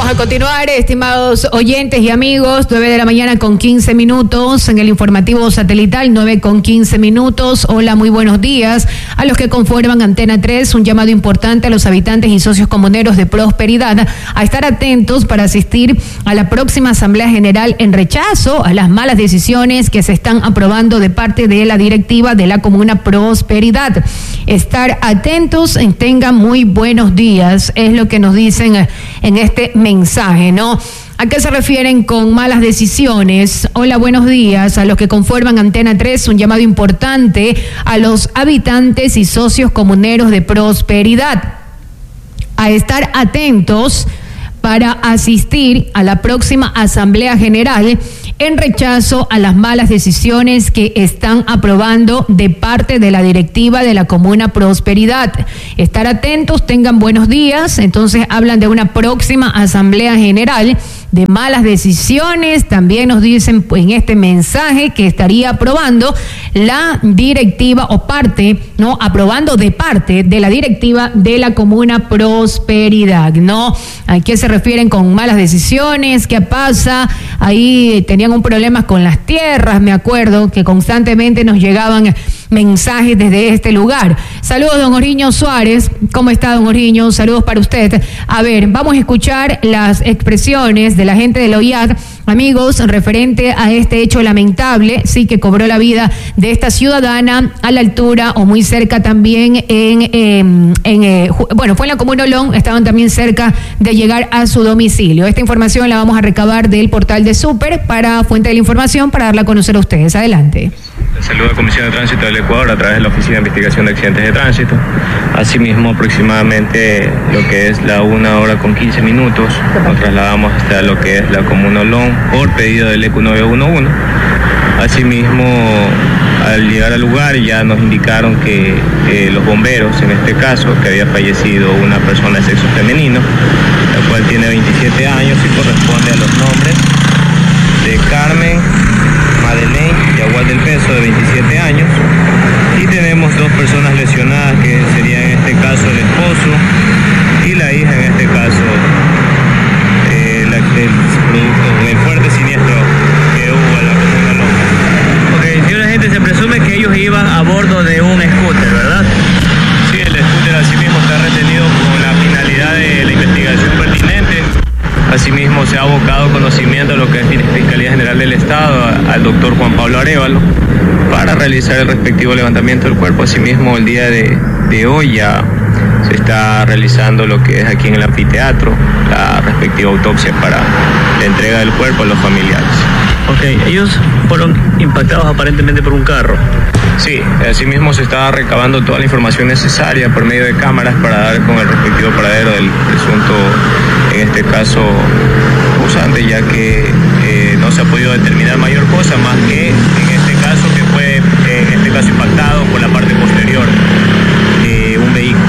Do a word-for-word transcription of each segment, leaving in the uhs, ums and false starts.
a continuar, estimados oyentes y amigos, nueve de la mañana con quince minutos en el informativo satelital, nueve con quince minutos. Hola, muy buenos días a los que conforman Antena tres, un llamado importante a los habitantes y socios comuneros de Prosperidad a estar atentos para asistir a la próxima Asamblea General en rechazo a las malas decisiones que se están aprobando de parte de la directiva de la Comuna Prosperidad. Estar atentos, tengan muy buenos días, es lo que nos dicen en este mensaje, ¿no? ¿A qué se refieren con malas decisiones? Hola, buenos días a los que conforman Antena tres, un llamado importante a los habitantes y socios comuneros de Prosperidad a estar atentos para asistir a la próxima Asamblea General en rechazo a las malas decisiones que están aprobando de parte de la directiva de la Comuna Prosperidad. Estar atentos, tengan buenos días. Entonces hablan de una próxima Asamblea General de malas decisiones. También nos dicen pues, en este mensaje que estaría aprobando la directiva o parte, ¿no? Aprobando de parte de la directiva de la Comuna Prosperidad, ¿no? ¿A qué se refieren con malas decisiones? ¿Qué pasa? Ahí tenían un problema con las tierras, me acuerdo que constantemente nos llegaban mensajes desde este lugar. Saludos, don Oriño Suárez. ¿Cómo está, don Oriño? Saludos para usted. A ver, vamos a escuchar las expresiones de la gente del O I A D, amigos, referente a este hecho lamentable, sí, que cobró la vida de esta ciudadana a la altura o muy cerca también en, eh, en eh, bueno, fue en la Comuna Olón, estaban también cerca de llegar a su domicilio. Esta información la vamos a recabar del portal de Super para Fuente de la Información para darla a conocer a ustedes. Adelante. Saludo a la Comisión de Tránsito del Ecuador a través de la Oficina de Investigación de Accidentes de Tránsito. Asimismo, aproximadamente lo que es la una hora con quince minutos, nos trasladamos hasta lo que es la Comuna Olón por pedido del E Q nueve uno uno. Asimismo, al llegar al lugar ya nos indicaron que eh, los bomberos, en este caso, que había fallecido una persona de sexo femenino, la cual tiene veintisiete años y corresponde a los nombres de Carmen Madeleine Yagual del Peso, de veintisiete años, y tenemos dos personas lesionadas, que serían en este caso el esposo y la hija, en este caso eh, la, el producto del fuerte siniestro que hubo en la Comuna Olón. Ok, señora gente, se presume que ellos iban a bordo de un scooter, ¿verdad? Sí, el scooter asimismo está retenido con la finalidad de la investigación pertinente. Asimismo se ha abocado conocimiento a lo que es la Fiscalía General del Estado, al doctor Juan Pablo Arévalo, para realizar el respectivo levantamiento del cuerpo. Asimismo, el día de, de hoy ya se está realizando lo que es aquí en el anfiteatro, la respectiva autopsia para la entrega del cuerpo a los familiares. Ok, ellos fueron impactados aparentemente por un carro. Sí, asimismo se está recabando toda la información necesaria por medio de cámaras para dar con el respectivo paradero del presunto, en este caso, causante, ya que eh, no se ha podido determinar mayor cosa más que en este caso que fue, eh, en este caso, impactado por la parte posterior de un vehículo.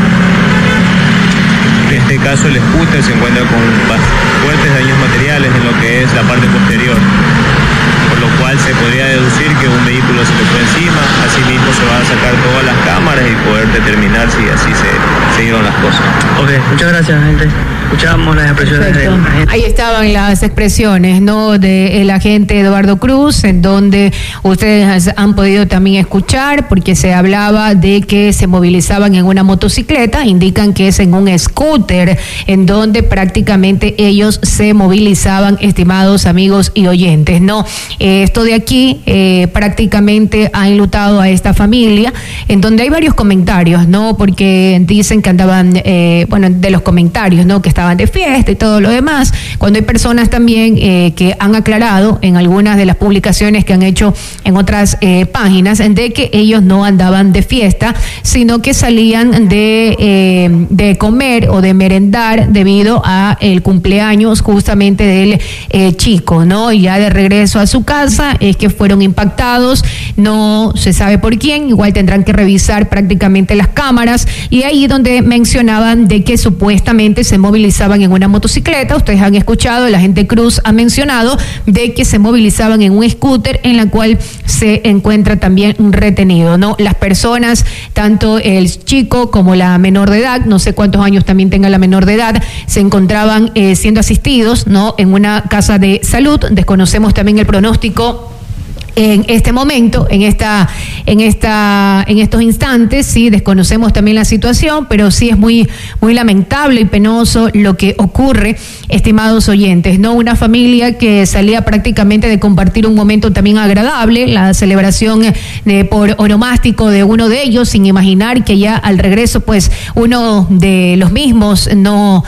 En este caso el scooter se encuentra con fuertes daños materiales en lo que es la parte posterior, por lo cual se podría deducir que un vehículo se le fue encima. Asimismo se van a sacar todas las cámaras y poder determinar si así se, se dieron las cosas. Ok, muchas gracias, gente. Escuchamos las expresiones de la gente. Ahí estaban las expresiones, ¿no?, del agente Eduardo Cruz, en donde ustedes han podido también escuchar, porque se hablaba de que se movilizaban en una motocicleta, indican que es en un scooter, en donde prácticamente ellos se movilizaban, estimados amigos y oyentes, ¿no? Eh, esto de aquí eh, prácticamente ha enlutado a esta familia, en donde hay varios comentarios, ¿no? Porque dicen que andaban, eh, bueno, de los comentarios, ¿no?, que estaban de fiesta y todo lo demás, cuando hay personas también eh, que han aclarado en algunas de las publicaciones que han hecho en otras eh, páginas de que ellos no andaban de fiesta, sino que salían de, eh, de comer o de merendar debido a el cumpleaños justamente del eh, chico, ¿no? Y ya de regreso a su casa es que fueron impactados, no se sabe por quién, igual tendrán que revisar prácticamente las cámaras, y ahí donde mencionaban de que supuestamente se movilizaron movilizaban en una motocicleta. Ustedes han escuchado, el agente Cruz ha mencionado de que se movilizaban en un scooter en la cual se encuentra también retenido, ¿no? Las personas, tanto el chico como la menor de edad, no sé cuántos años también tenga la menor de edad, se encontraban eh, siendo asistidos, ¿no?, en una casa de salud. Desconocemos también el pronóstico en este momento, en esta, en esta, en estos instantes, sí, desconocemos también la situación, pero sí es muy, muy lamentable y penoso lo que ocurre, estimados oyentes, ¿no? Una familia que salía prácticamente de compartir un momento también agradable, la celebración de, por onomástico de uno de ellos, sin imaginar que ya al regreso, pues, uno de los mismos no,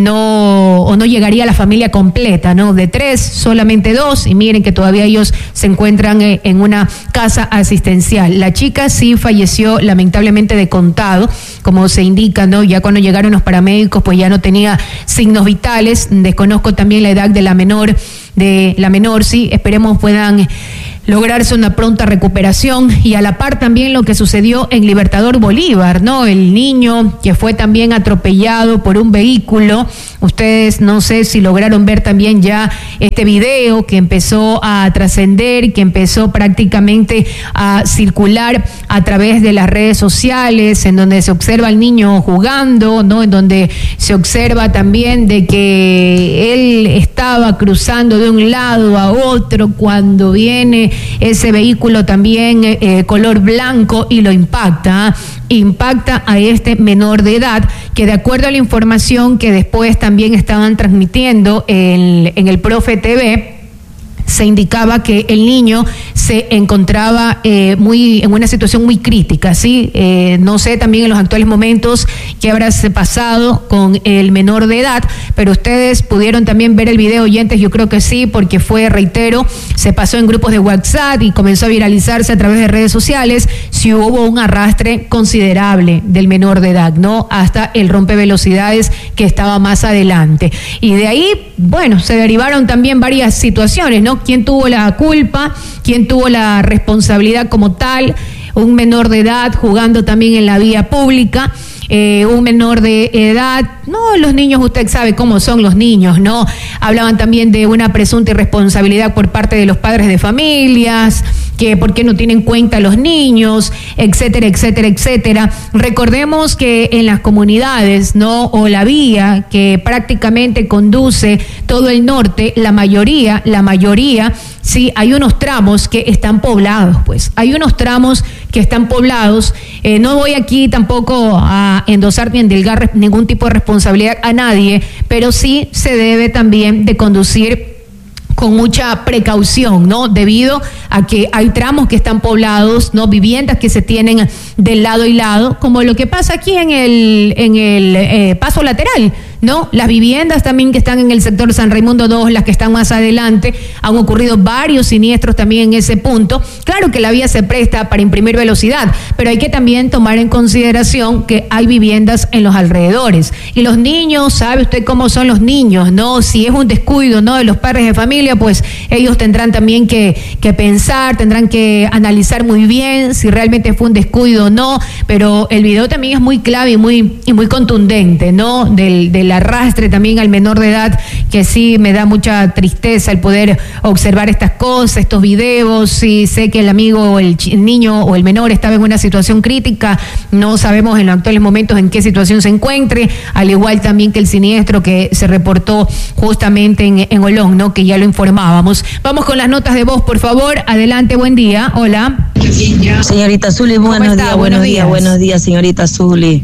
no, o no llegaría a la familia completa, ¿no? De tres, solamente dos, y miren que todavía ellos se encuentran en una casa asistencial. La chica sí falleció lamentablemente de contado, como se indica, ¿no? Ya cuando llegaron los paramédicos, pues ya no tenía signos vitales. Desconozco también la edad de la menor, de la menor, sí, esperemos puedan lograrse una pronta recuperación, y a la par también lo que sucedió en Libertador Bolívar, ¿no? El niño que fue también atropellado por un vehículo. Ustedes no sé si lograron ver también ya este video que empezó a trascender, que empezó prácticamente a circular a través de las redes sociales, en donde se observa al niño jugando, ¿no? En donde se observa también de que él estaba cruzando de un lado a otro cuando viene ese vehículo también eh, color blanco y lo impacta, ¿eh? impacta a este menor de edad, que de acuerdo a la información que después también estaban transmitiendo en, en el Profe T V, se indicaba que el niño se encontraba eh, muy en una situación muy crítica, ¿sí? Eh, no sé también en los actuales momentos qué habrá pasado con el menor de edad, pero ustedes pudieron también ver el video, oyentes, yo creo que sí, porque fue, reitero, se pasó en grupos de WhatsApp y comenzó a viralizarse a través de redes sociales. Si hubo un arrastre considerable del menor de edad, ¿no? Hasta el rompevelocidades que estaba más adelante. Y de ahí, bueno, se derivaron también varias situaciones, ¿no? ¿Quién tuvo la culpa? ¿Quién tuvo la responsabilidad como tal? Un menor de edad jugando también en la vía pública. Eh, un menor de edad, no, los niños, usted sabe cómo son los niños, ¿no? Hablaban también de una presunta irresponsabilidad por parte de los padres de familias, que por qué no tienen cuenta los niños, etcétera, etcétera, etcétera. Recordemos que en las comunidades, ¿no? O la vía que prácticamente conduce todo el norte, la mayoría, la mayoría, sí, hay unos tramos que están poblados, pues, hay unos tramos que están poblados. Eh, no voy aquí tampoco a endosar ni endilgar ningún tipo de responsabilidad a nadie, pero sí se debe también de conducir con mucha precaución, ¿no? Debido a que hay tramos que están poblados, ¿no? Viviendas que se tienen de lado y lado, como lo que pasa aquí en el, en el eh, paso lateral, ¿no? Las viviendas también que están en el sector San Raimundo dos, las que están más adelante, han ocurrido varios siniestros también en ese punto. Claro que la vía se presta para imprimir velocidad, pero hay que también tomar en consideración que hay viviendas en los alrededores. Y los niños, ¿sabe usted cómo son los niños, no? Si es un descuido, ¿no?, de los padres de familia, pues ellos tendrán también que, que pensar, tendrán que analizar muy bien si realmente fue un descuido o no, pero el video también es muy clave y muy, y muy contundente, ¿no? Del, del arrastre también al menor de edad, que sí me da mucha tristeza el poder observar estas cosas, estos videos. Sí, sé que el amigo o el, el niño o el menor estaba en una situación crítica, no sabemos en los actuales momentos en qué situación se encuentre, al igual también que el siniestro que se reportó justamente en, en Olón, ¿no?, que ya lo informábamos. Vamos con las notas de voz, por favor. Adelante, buen día. Hola. Señorita Zuli, buenos días, buenos días, buenos días, señorita Zuli.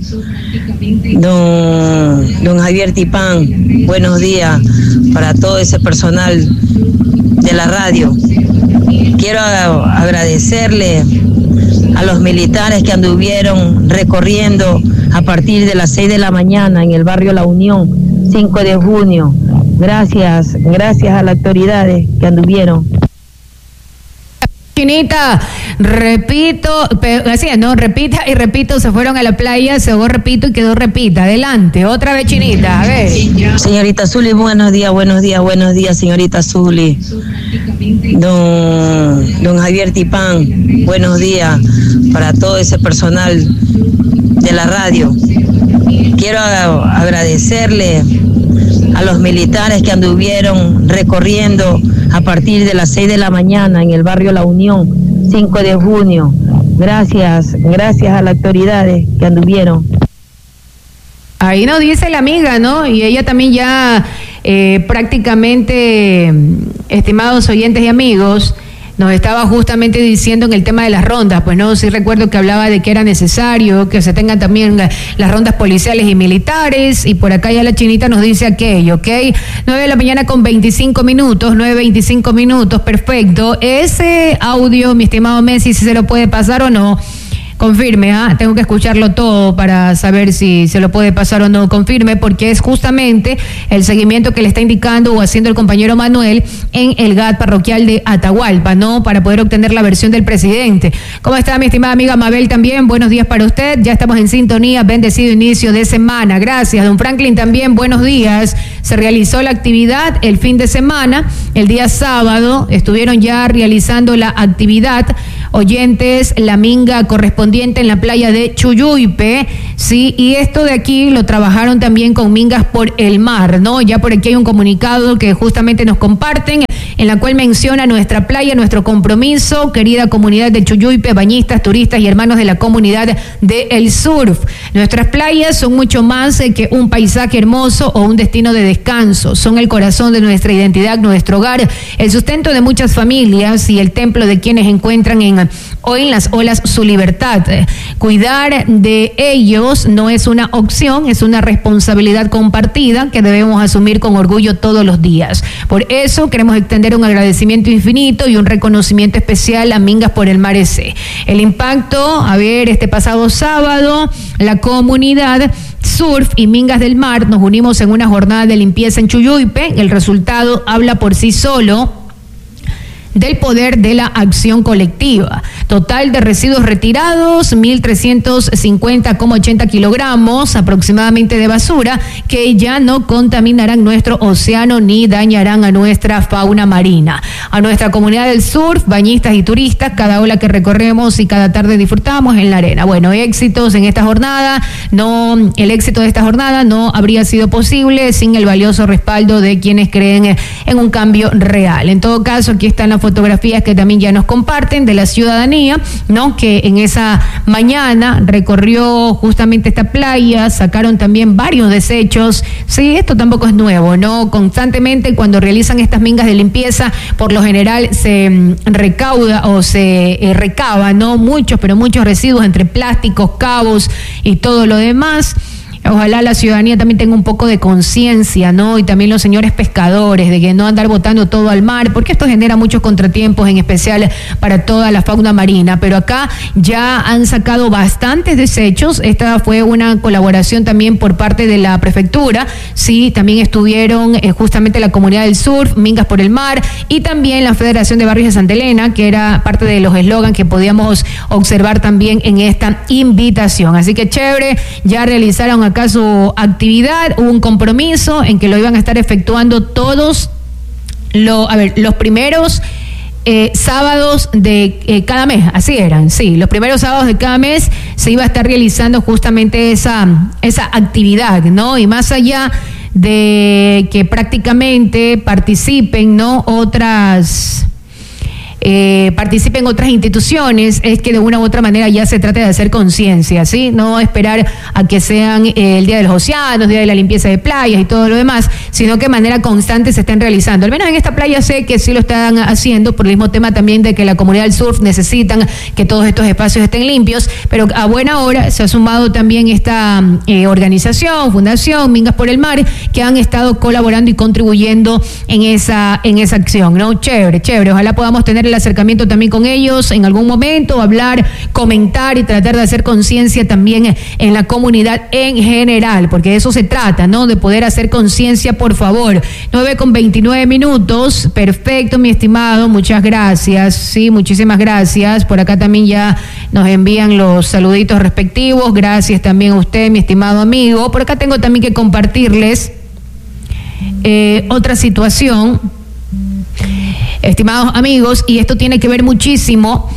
Don, don Javier Tipán, buenos días para todo ese personal de la radio. Quiero agradecerle a los militares que anduvieron recorriendo a partir de las seis de la mañana en el barrio La Unión, cinco de junio. Gracias, gracias a las autoridades que anduvieron. Chinita, repito, así es, no, repita y repito, se fueron a la playa, se ahogó, repito y quedó repita. Adelante, otra vez, Chinita, a ver. Señorita Zuli, buenos días, buenos días, buenos días, señorita Zuli. Don, don Javier Tipán, buenos días para todo ese personal de la radio. quiero agradecerle a los militares que anduvieron recorriendo a partir de las seis de la mañana en el barrio La Unión, cinco de junio. Gracias, gracias a las autoridades que anduvieron. Ahí nos dice la amiga, ¿no? Y ella también ya eh, prácticamente, estimados oyentes y amigos, nos estaba justamente diciendo en el tema de las rondas, pues no, sí recuerdo que hablaba de que era necesario que se tengan también las rondas policiales y militares, y por acá ya la chinita nos dice aquello, ¿ok? nueve de la mañana con veinticinco minutos, nueve veinticinco minutos, perfecto. Ese audio, mi estimado Messi, si se lo puede pasar o no. Confirme, ¿ah? Tengo que escucharlo todo para saber si se lo puede pasar o no. Confirme, porque es justamente el seguimiento que le está indicando o haciendo el compañero Manuel en el G A T parroquial de Atahualpa, ¿no? Para poder obtener la versión del presidente. ¿Cómo está mi estimada amiga Mabel también? Buenos días para usted. Ya estamos en sintonía. Bendecido inicio de semana. Gracias. Don Franklin también, buenos días. Se realizó la actividad el fin de semana. El día sábado estuvieron ya realizando la actividad. Oyentes, la minga correspondiente en la playa de Chuyuipe, sí, y esto de aquí lo trabajaron también con mingas por el mar, ¿no? Ya por aquí hay un comunicado que justamente nos comparten, en la cual menciona nuestra playa, nuestro compromiso, querida comunidad de Chuyuipe, bañistas, turistas y hermanos de la comunidad del surf. Nuestras playas son mucho más eh, que un paisaje hermoso o un destino de descanso, son el corazón de nuestra identidad, nuestro hogar, el sustento de muchas familias y el templo de quienes encuentran en hoy en las olas su libertad. Cuidar de ellos no es una opción, es una responsabilidad compartida que debemos asumir con orgullo todos los días. Por eso queremos extender un agradecimiento infinito y un reconocimiento especial a Mingas por el Mar S. El impacto, a ver, este pasado sábado, la comunidad Surf y Mingas del Mar nos unimos en una jornada de limpieza en Chuyuipe. El resultado habla por sí solo del poder de la acción colectiva. Total de residuos retirados, mil trescientos cincuenta coma ochenta kilogramos aproximadamente de basura que ya no contaminarán nuestro océano ni dañarán a nuestra fauna marina. A nuestra comunidad del surf, bañistas y turistas, cada ola que recorremos y cada tarde disfrutamos en la arena. Bueno, éxitos en esta jornada, no, el éxito de esta jornada no habría sido posible sin el valioso respaldo de quienes creen en un cambio real. En todo caso, aquí están las fotografías que también ya nos comparten de la ciudadanía, ¿no? Que en esa mañana recorrió justamente esta playa, sacaron también varios desechos. Sí, esto tampoco es nuevo, ¿no? Constantemente cuando realizan estas mingas de limpieza, por lo general se recauda o se eh, recaba, ¿no? Muchos, pero muchos residuos entre plásticos, cabos y todo lo demás. Ojalá la ciudadanía también tenga un poco de conciencia, ¿no? Y también los señores pescadores, de que no andar botando todo al mar, porque esto genera muchos contratiempos, en especial para toda la fauna marina. Pero acá ya han sacado bastantes desechos. Esta fue una colaboración también por parte de la prefectura. Sí, también estuvieron eh, justamente la comunidad del surf, Mingas por el Mar, y también la Federación de Barrios de Santa Elena, que era parte de los eslogans que podíamos observar también en esta invitación. Así que chévere, ya realizaron acá su actividad, hubo un compromiso en que lo iban a estar efectuando todos lo, a ver, los primeros eh, sábados de eh, cada mes, así eran, sí, los primeros sábados de cada mes se iba a estar realizando justamente esa, esa actividad, ¿no? Y más allá de que prácticamente participen, ¿no? Otras... Eh, participen otras instituciones, es que de una u otra manera ya se trata de hacer conciencia, ¿sí? No esperar a que sean eh, el Día de los Océanos, Día de la Limpieza de Playas y todo lo demás, sino que de manera constante se estén realizando. Al menos en esta playa sé que sí lo están haciendo, por el mismo tema también de que la comunidad del surf necesitan que todos estos espacios estén limpios, pero a buena hora se ha sumado también esta eh, organización, Fundación Mingas por el Mar, que han estado colaborando y contribuyendo en esa, en esa acción, ¿no? Chévere, chévere, ojalá podamos tener el acercamiento también con ellos en algún momento, hablar, comentar y tratar de hacer conciencia también en la comunidad en general, porque de eso se trata, ¿no? De poder hacer conciencia, por favor. nueve con veintinueve minutos, perfecto, mi estimado, muchas gracias, sí, muchísimas gracias. Por acá también ya nos envían los saluditos respectivos, gracias también a usted, mi estimado amigo. Por acá tengo también que compartirles eh, otra situación, estimados amigos, y esto tiene que ver muchísimo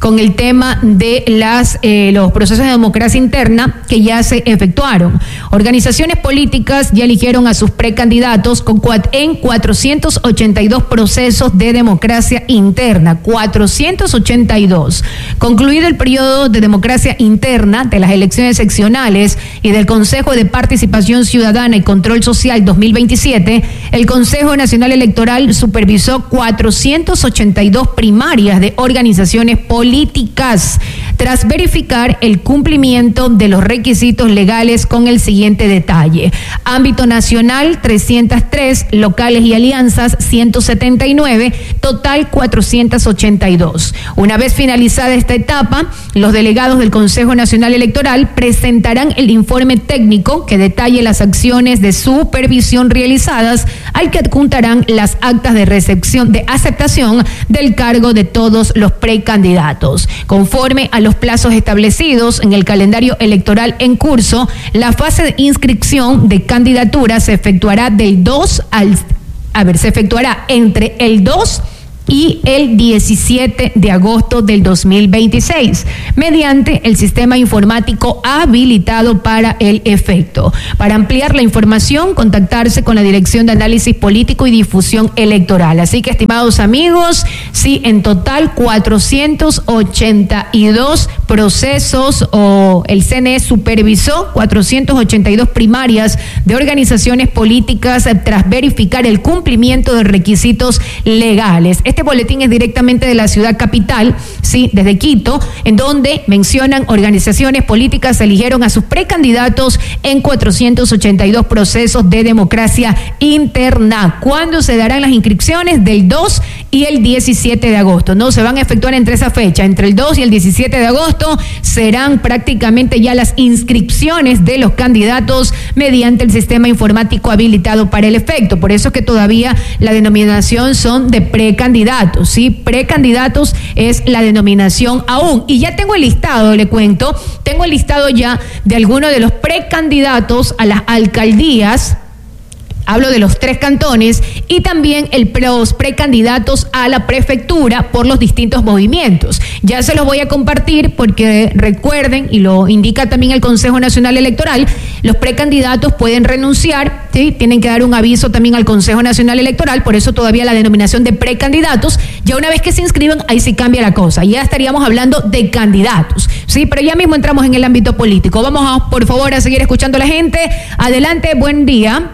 con el tema de las eh, los procesos de democracia interna que ya se efectuaron. Organizaciones políticas ya eligieron a sus precandidatos con cuat- en cuatrocientos ochenta y dos procesos de democracia interna, cuatrocientos ochenta y dos. Concluido el periodo de democracia interna de las elecciones seccionales y del Consejo de Participación Ciudadana y Control Social dos mil veintisiete, el Consejo Nacional Electoral supervisó cuatrocientas ochenta y dos primarias de organizaciones políticas, tras verificar el cumplimiento de los requisitos legales con el siguiente detalle: ámbito nacional trescientos tres, locales y alianzas ciento setenta y nueve, total cuatrocientas ochenta y dos. Una vez finalizada esta etapa, los delegados del Consejo Nacional Electoral presentarán el informe técnico que detalle las acciones de supervisión realizadas, al que adjuntarán las actas de recepción de aceptación del cargo de todos los precandidatos. Conforme a los plazos establecidos en el calendario electoral en curso, la fase de inscripción de candidaturas se efectuará del dos al a ver, se efectuará entre el dos y el diecisiete de agosto del dos mil veintiséis, mediante el sistema informático habilitado para el efecto. Para ampliar la información, contactarse con la Dirección de Análisis Político y Difusión Electoral. Así que, estimados amigos, sí, en total cuatrocientos ochenta y dos procesos, o el C N E supervisó cuatrocientas ochenta y dos primarias de organizaciones políticas tras verificar el cumplimiento de requisitos legales. Este boletín es directamente de la ciudad capital, sí, desde Quito, en donde mencionan organizaciones políticas eligieron a sus precandidatos en cuatrocientos ochenta y dos procesos de democracia interna. ¿Cuándo se darán las inscripciones? Del dos y el diecisiete de agosto. No, se van a efectuar entre esa fecha, entre el dos y el diecisiete de agosto serán prácticamente ya las inscripciones de los candidatos mediante el sistema informático habilitado para el efecto. Por eso es que todavía la denominación son de precandidatos. Sí, precandidatos es la denominación aún. Y ya tengo el listado, le cuento, tengo el listado ya de algunos de los precandidatos a las alcaldías. Hablo de los tres cantones y también el, los precandidatos a la prefectura por los distintos movimientos. Ya se los voy a compartir porque recuerden, y lo indica también el Consejo Nacional Electoral, los precandidatos pueden renunciar, ¿sí? Tienen que dar un aviso también al Consejo Nacional Electoral, por eso todavía la denominación de precandidatos. Ya una vez que se inscriban, ahí sí cambia la cosa, ya estaríamos hablando de candidatos, ¿sí? Pero ya mismo entramos en el ámbito político. Vamos a, por favor, a seguir escuchando a la gente. Adelante, buen día.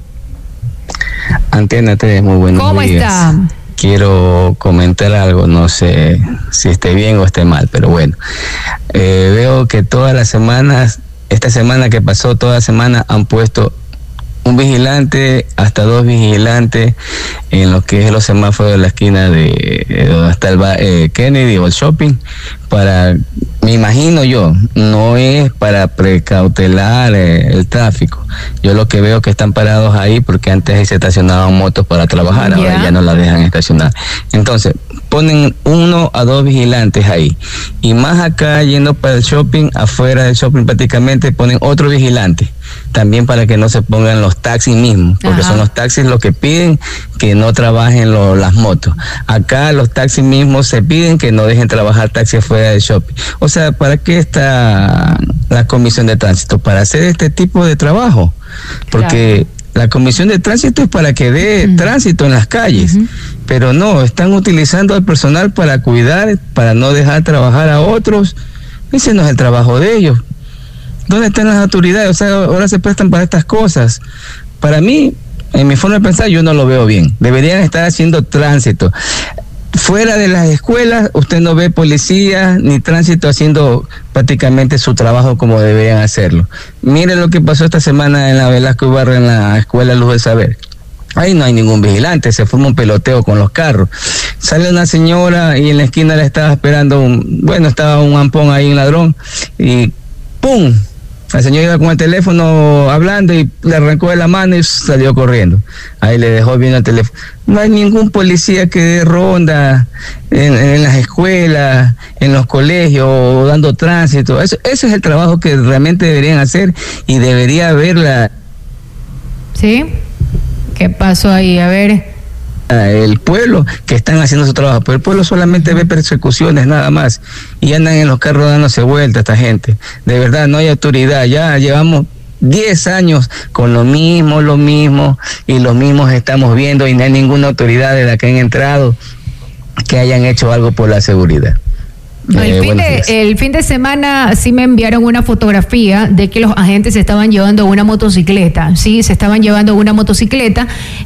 Antena tres, muy buenos ¿Cómo días. está? Quiero comentar algo, no sé si esté bien o esté mal, pero bueno, eh, veo que todas las semanas, esta semana que pasó, toda semana han puesto un vigilante, hasta dos vigilantes en lo que es los semáforos de la esquina de eh, donde está el eh, Kennedy o el shopping, para, me imagino yo, no es para precautelar eh, el tráfico. Yo lo que veo que están parados ahí porque antes ahí se estacionaban motos para trabajar, yeah. Ahora ya no la dejan estacionar. Entonces, ponen uno a dos vigilantes ahí. Y más acá, yendo para el shopping, afuera del shopping prácticamente, ponen otro vigilante. También para que no se pongan los taxis mismos, porque Ajá. son los taxis los que piden que no trabajen lo, las motos. Acá los taxis mismos se piden que no dejen trabajar taxis afuera del shopping. O sea, ¿para qué está la Comisión de Tránsito? Para hacer este tipo de trabajo. Porque claro, la Comisión de Tránsito es para que dé uh-huh. tránsito en las calles. Uh-huh. Pero no, están utilizando al personal para cuidar, para no dejar trabajar a otros. Ese no es el trabajo de ellos. ¿Dónde están las autoridades? O sea, ahora se prestan para estas cosas. Para mí, en mi forma de pensar, yo no lo veo bien. Deberían estar haciendo tránsito. Fuera de las escuelas, usted no ve policía ni tránsito haciendo prácticamente su trabajo como deberían hacerlo. Mire lo que pasó esta semana en la Velasco Ibarra, en la Escuela Luz del Saber. Ahí no hay ningún vigilante, se forma un peloteo con los carros. Sale una señora y en la esquina le estaba esperando un, bueno, estaba un ampón ahí, un ladrón, y ¡pum! La señora iba con el teléfono hablando y le arrancó de la mano y salió corriendo. Ahí le dejó viendo el teléfono. No hay ningún policía que dé ronda en, en las escuelas, en los colegios, o dando tránsito. Eso, ese es el trabajo que realmente deberían hacer y debería haber la... ¿Sí? ¿Qué pasó ahí? A ver... el pueblo que están haciendo su trabajo, pero el pueblo solamente ve persecuciones nada más y andan en los carros dándose vuelta esta gente. De verdad, no hay autoridad, ya llevamos diez años con lo mismo, lo mismo, y los mismos estamos viendo y no hay ninguna autoridad de la que han entrado que hayan hecho algo por la seguridad. No, el, eh, fin de, el fin de semana sí me enviaron una fotografía de que los agentes se estaban llevando una motocicleta, sí, se estaban llevando una motocicleta,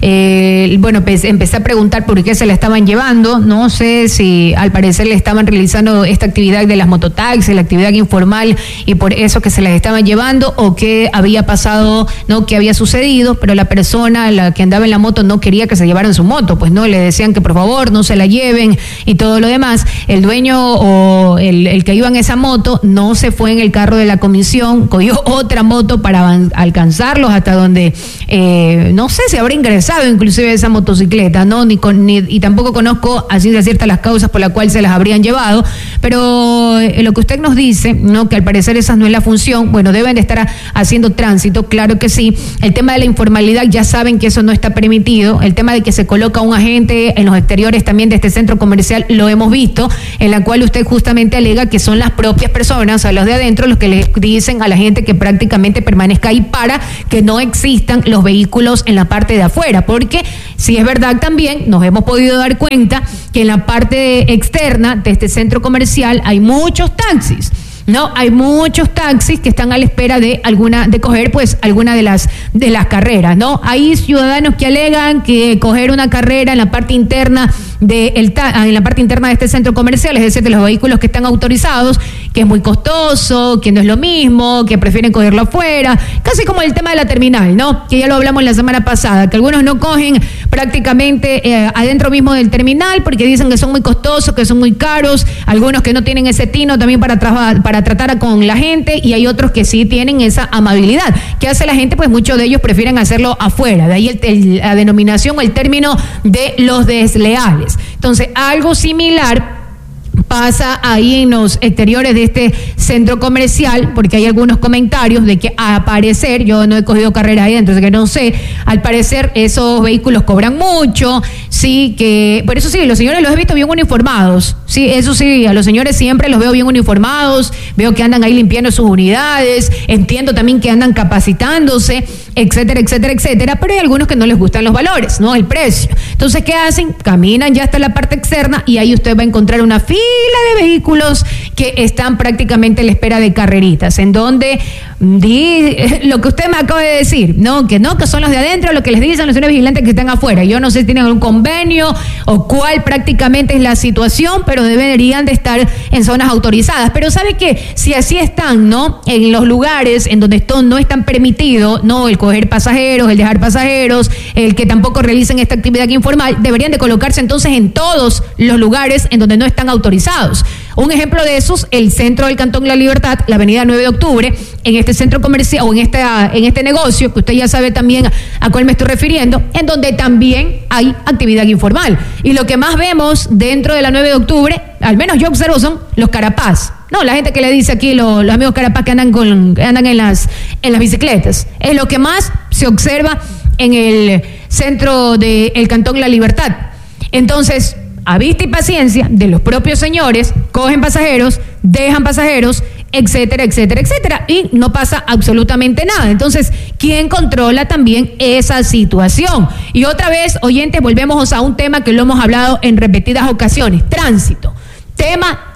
eh, bueno, pues empecé a preguntar por qué se la estaban llevando, no sé si al parecer le estaban realizando esta actividad de las mototaxis, la actividad informal, y por eso que se las estaban llevando, o qué había pasado, no, qué había sucedido, pero la persona, la que andaba en la moto, no quería que se llevaran su moto, pues no, le decían que por favor no se la lleven y todo lo demás. El dueño o El, el que iba en esa moto no se fue en el carro de la comisión, cogió otra moto para alcanzarlos hasta donde, eh, no sé si habrá ingresado inclusive esa motocicleta, ¿no? Ni, con, ni y tampoco conozco a ciencia cierta las causas por las cuales se las habrían llevado, pero eh, lo que usted nos dice, ¿no? Que al parecer esa no es la función, bueno, deben de estar a, haciendo tránsito, claro que sí. El tema de la informalidad, ya saben que eso no está permitido. El tema de que se coloca un agente en los exteriores también de este centro comercial, lo hemos visto, en la cual usted justamente alega que son las propias personas, a los de adentro, los que les dicen a la gente que prácticamente permanezca ahí para que no existan los vehículos en la parte de afuera, porque si es verdad también nos hemos podido dar cuenta que en la parte externa de este centro comercial hay muchos taxis. No, hay muchos taxis que están a la espera de alguna, de coger pues alguna de las de las carreras, ¿no? Hay ciudadanos que alegan que coger una carrera en la parte interna de el en la parte interna de este centro comercial, es decir, de los vehículos que están autorizados, que es muy costoso, que no es lo mismo, que prefieren cogerlo afuera, casi como el tema de la terminal, ¿no? Que ya lo hablamos la semana pasada, que algunos no cogen prácticamente eh, adentro mismo del terminal porque dicen que son muy costosos, que son muy caros, algunos que no tienen ese tino también para trabajar, para tratar con la gente, y hay otros que sí tienen esa amabilidad. ¿Qué hace la gente? Pues muchos de ellos prefieren hacerlo afuera, de ahí el, el, la denominación o el término de los desleales. Entonces, algo similar pasa ahí en los exteriores de este centro comercial, porque hay algunos comentarios de que al parecer, yo no he cogido carrera ahí dentro, así que no sé, al parecer esos vehículos cobran mucho, sí, que, por eso sí, los señores los he visto bien uniformados, sí, eso sí, a los señores siempre los veo bien uniformados, veo que andan ahí limpiando sus unidades, entiendo también que andan capacitándose, etcétera, etcétera, etcétera, pero hay algunos que no les gustan los valores, ¿no? El precio. Entonces, ¿qué hacen? Caminan ya hasta la parte externa y ahí usted va a encontrar una fila de vehículos que están prácticamente a la espera de carreritas, en donde di, lo que usted me acaba de decir, no, que no, que son los de adentro, lo que les dicen los señores vigilantes que están afuera. Yo no sé si tienen algún convenio o cuál prácticamente es la situación, pero deberían de estar en zonas autorizadas. Pero ¿sabe qué? Si así están, ¿no? En los lugares en donde esto no están permitido, no, el coger pasajeros, el dejar pasajeros, el que tampoco realicen esta actividad informal, deberían de colocarse entonces en todos los lugares en donde no están autorizados. Un ejemplo de esos, el centro del Cantón La Libertad, la avenida nueve de octubre, en este centro comercial o en, esta, en este negocio, que usted ya sabe también a cuál me estoy refiriendo, en donde también hay actividad informal. Y lo que más vemos dentro de la nueve de octubre, al menos yo observo, son los carapás. No, la gente que le dice aquí, los, los amigos carapás que andan, con, que andan en, las, en las bicicletas. Es lo que más se observa en el centro del Cantón La Libertad. Entonces, a vista y paciencia de los propios señores, cogen pasajeros, dejan pasajeros, etcétera, etcétera, etcétera, y no pasa absolutamente nada. Entonces, ¿quién controla también esa situación? Y otra vez, oyentes, volvemos a un tema que lo hemos hablado en repetidas ocasiones: tránsito. Tema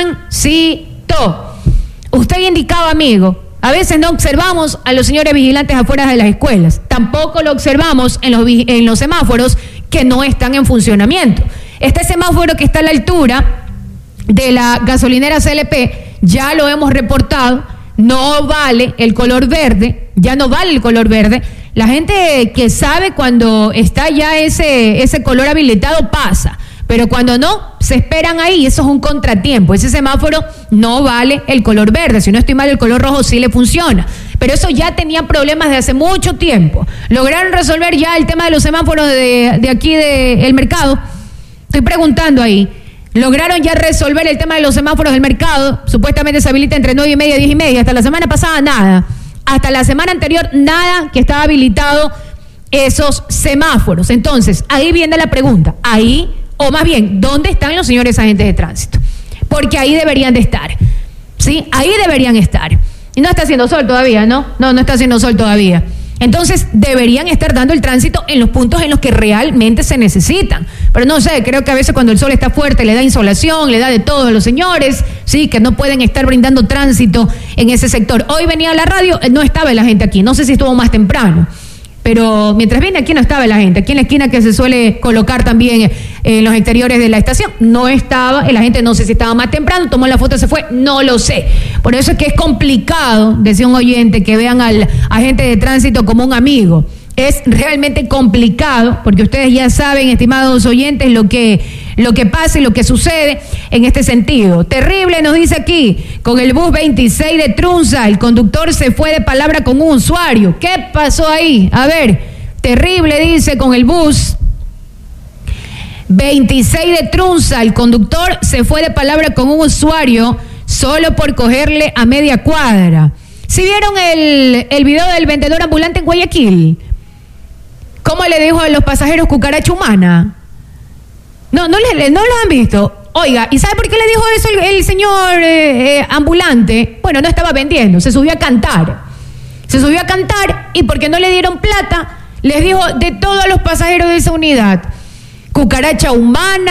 tránsito. Usted indicaba, amigo, a veces no observamos a los señores vigilantes afuera de las escuelas, tampoco lo observamos en los, en los semáforos que no están en funcionamiento. Este semáforo que está a la altura de la gasolinera C L P, ya lo hemos reportado, no vale el color verde, ya no vale el color verde. La gente que sabe cuando está ya ese, ese color habilitado pasa, pero cuando no, se esperan ahí, eso es un contratiempo. Ese semáforo no vale el color verde, si no estoy mal, el color rojo sí le funciona. Pero eso ya tenía problemas de hace mucho tiempo. Lograron resolver ya el tema de los semáforos de, de aquí del de mercado. Estoy preguntando ahí. Lograron ya resolver el tema de los semáforos del mercado. Supuestamente se habilita entre nueve y media y diez y media. Hasta la semana pasada nada. Hasta la semana anterior nada que estaba habilitado esos semáforos. Entonces, ahí viene la pregunta, ahí, o más bien, ¿dónde están los señores agentes de tránsito? Porque ahí deberían de estar, ¿sí? Ahí deberían estar. Y no está haciendo sol todavía, ¿no? No, no está haciendo sol todavía. Entonces, deberían estar dando el tránsito en los puntos en los que realmente se necesitan. Pero no sé, creo que a veces cuando el sol está fuerte le da insolación, le da de todo a los señores, sí, que no pueden estar brindando tránsito en ese sector. Hoy venía a la radio, no estaba la gente aquí, no sé si estuvo más temprano. Pero mientras viene aquí no estaba la gente, aquí en la esquina que se suele colocar también en los exteriores de la estación, no estaba, la gente no sé si estaba más temprano, tomó la foto, se fue, no lo sé. Por eso es que es complicado, decía un oyente, que vean al agente de tránsito como un amigo. Es realmente complicado, porque ustedes ya saben, estimados oyentes, lo que, lo que pasa y lo que sucede en este sentido. Terrible, nos dice aquí, con el bus veintiséis de Trunza, el conductor se fue de palabra con un usuario. ¿Qué pasó ahí? A ver, terrible, dice, con el bus veintiséis de Trunza, el conductor se fue de palabra con un usuario solo por cogerle a media cuadra. ¿Sí vieron el, el video del vendedor ambulante en Guayaquil? ¿Cómo le dijo a los pasajeros cucaracha humana? No, no, le, no lo han visto. Oiga, ¿y sabe por qué le dijo eso el, el señor eh, eh, ambulante? Bueno, no estaba vendiendo, se subió a cantar. Se subió a cantar y porque no le dieron plata, les dijo de todos los pasajeros de esa unidad, cucaracha humana.